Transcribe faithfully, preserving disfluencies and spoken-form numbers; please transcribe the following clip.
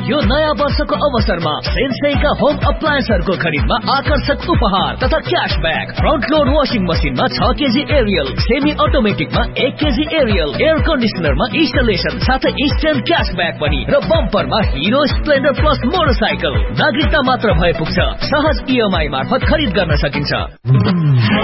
यो नयाँ वर्षको अवसरमा सेन्सेका होम अप्लायन्सहरूको खरिदमा आकर्षक उपहार तथा क्याशब्याक। फ्रन्ट लोड वाशिङ मसिनमा छ केजी एरियल, सेमी अटोमेटिकमा एक केजी एरियल, एयर कन्डिसनरमा इन्स्टलेसन साथै इन्स्ट्यान्ट क्याशब्याक पनि र बम्परमा हिरो स्प्लेन्डर प्लस मोटरसाइकल। नागरिकता मात्र भए पुग्छ, सहज इएमआई मार्फत खरिद गर्न सकिन्छ।